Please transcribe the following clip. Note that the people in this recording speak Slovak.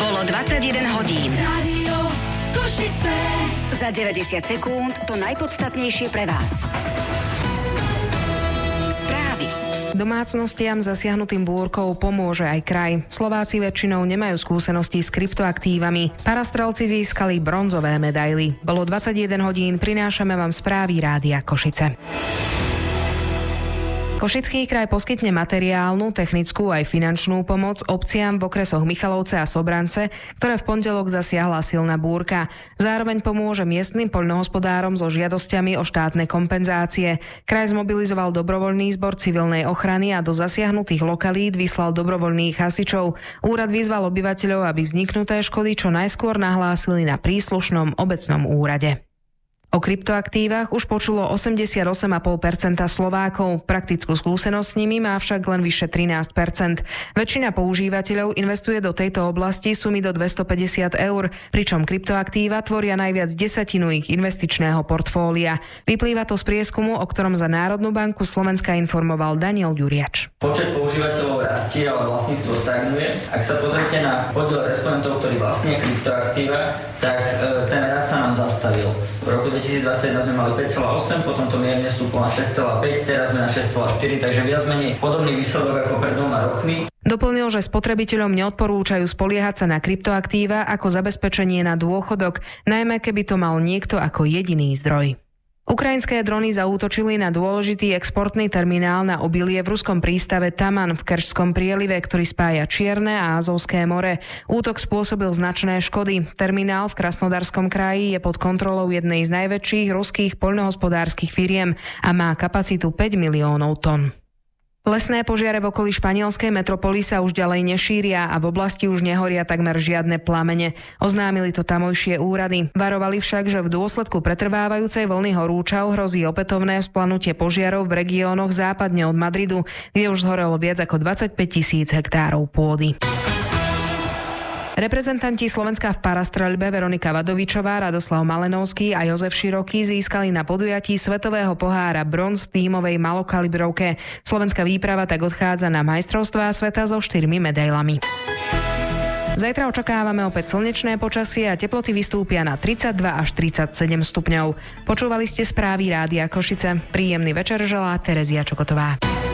Bolo 21 hodín. Rádio Košice. Za 90 sekúnd to najpodstatnejšie pre vás. Správy. Domácnostiam zasiahnutým búrkou pomôže aj kraj. Slováci väčšinou nemajú skúsenosti s kryptoaktívami. Parastrelci získali bronzové medaily. Bolo 21 hodín, prinášame vám správy Rádia Košice. Košický kraj poskytne materiálnu, technickú aj finančnú pomoc obciam v okresoch Michalovce a Sobrance, ktoré v pondelok zasiahla silná búrka. Zároveň pomôže miestnym poľnohospodárom so žiadosťami o štátne kompenzácie. Kraj zmobilizoval dobrovoľný zbor civilnej ochrany a do zasiahnutých lokalít vyslal dobrovoľných hasičov. Úrad vyzval obyvateľov, aby vzniknuté škody čo najskôr nahlásili na príslušnom obecnom úrade. O kryptoaktívach už počulo 88,5% Slovákov. Praktickú skúsenosť s nimi má však len vyše 13%. Väčšina používateľov investuje do tejto oblasti sumy do 250 eur, pričom kryptoaktíva tvoria najviac desatinu ich investičného portfólia. Vyplýva to z prieskumu, o ktorom za Národnú banku Slovenska informoval Daniel Ďuriač. Počet používateľov rastie, ale vlastníctvo stagnuje. Ak sa pozrite na podiel respondentov, ktorí vlastnia kryptoaktíva, tak ten rast sa nám zastavil. V roku 2021 sme mali 5,8, potom to mierne stúplo na 6,5, teraz sme na 6,4, takže viac menej podobný výsledok ako pred 2 rokmi. Doplnil, že spotrebiteľom neodporúčajú spoliehať sa na kryptoaktíva ako zabezpečenie na dôchodok, najmä keby to mal niekto ako jediný zdroj. Ukrajinské drony zaútočili na dôležitý exportný terminál na obilie v ruskom prístave Taman v Kerčskom prielive, ktorý spája Čierne a Azovské more. Útok spôsobil značné škody. Terminál v Krasnodarskom kraji je pod kontrolou jednej z najväčších ruských poľnohospodárskych firiem a má kapacitu 5 miliónov ton. Lesné požiare v okolí španielskej metropoly sa už ďalej nešíria a v oblasti už nehoria takmer žiadne plamene. Oznámili to tamojšie úrady. Varovali však, že v dôsledku pretrvávajúcej vlny horúčav hrozí opätovné vzplanutie požiarov v regiónoch západne od Madridu, kde už zhorelo viac ako 25 000 hektárov pôdy. Reprezentanti Slovenska v parastreľbe Veronika Vadovičová, Radoslav Malenovský a Jozef Široký získali na podujatí Svetového pohára bronz v tímovej malokalibrovke. Slovenská výprava tak odchádza na majstrovstvá sveta so 4 medailami. Zajtra očakávame opäť slnečné počasie a teploty vystúpia na 32 až 37 stupňov. Počúvali ste správy Rádia Košice. Príjemný večer želá Terezia Čokotová.